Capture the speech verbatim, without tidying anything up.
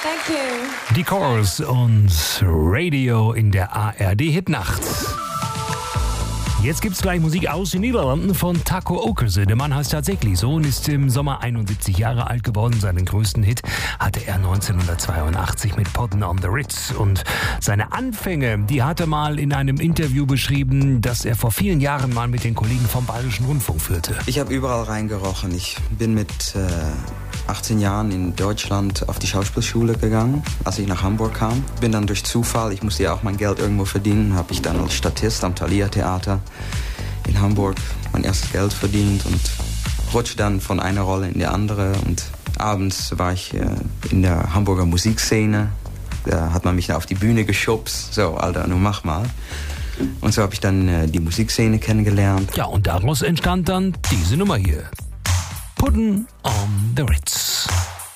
Thank you. Die Chorus und Radio in der A R D-Hitnacht. Jetzt gibt's gleich Musik aus den Niederlanden von Taco Okerse. Der Mann heißt tatsächlich so und ist im Sommer einundsiebzig Jahre alt geworden. Seinen größten Hit hatte er neunzehnhundertzweiundachtzig mit Podden on the Ritz. Und seine Anfänge, die hat er mal in einem Interview beschrieben, das er vor vielen Jahren mal mit den Kollegen vom Bayerischen Rundfunk führte. Ich habe überall reingerochen. Ich bin mit äh, achtzehn Jahren in Deutschland auf die Schauspielschule gegangen, als ich nach Hamburg kam. Bin dann durch Zufall, ich musste ja auch mein Geld irgendwo verdienen, habe ich dann als Statist am Thalia Theater in Hamburg mein erstes Geld verdient und rutschte dann von einer Rolle in die andere. Und abends war ich äh, in der Hamburger Musikszene. Da hat man mich da auf die Bühne geschubst. So, Alter, nun mach mal. Und so habe ich dann äh, die Musikszene kennengelernt. Ja, und daraus entstand dann diese Nummer hier. Podden on the Ritz.